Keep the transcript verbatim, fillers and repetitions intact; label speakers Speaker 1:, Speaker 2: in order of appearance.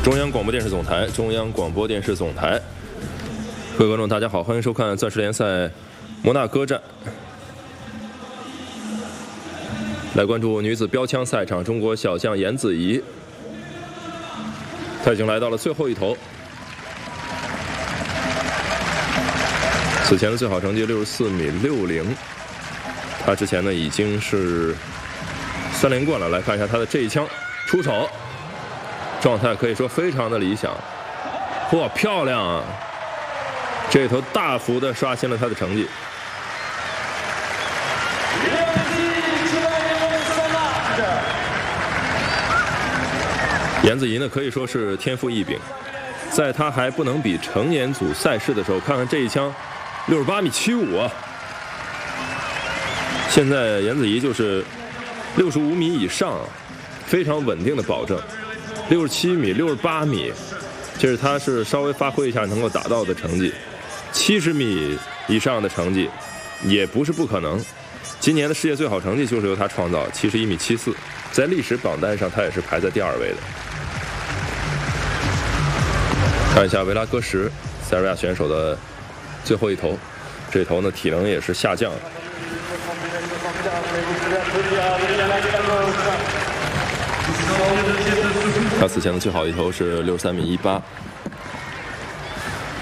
Speaker 1: 中央广播电视总台，中央广播电视总台，各位观众，大家好，欢迎收看钻石联赛摩纳哥站。来关注女子标枪赛场，中国小将颜子怡，她已经来到了最后一头。此前的最好成绩六十四米六零，她之前呢已经是三连冠了。来看一下她的这一枪出手。 状态可以说非常的理想，嚯，漂亮啊！这头大幅的刷新了他的成绩。颜子怡呢可以说是天赋异禀，在他还不能比成年组赛事的时候，看看这一枪，六十八米七五啊！现在颜子怡就是六十五米以上，非常稳定的保证。 六十七米、六十八米，这是他是稍微发挥一下能够达到的成绩。七十米以上的成绩也不是不可能。今年的世界最好成绩就是由他创造，七十一米七四，在历史榜单上他也是排在第二位的。看一下维拉戈什，塞尔维亚选手的最后一头，这头呢体能也是下降。 他此前的最好一头是六十三米一八，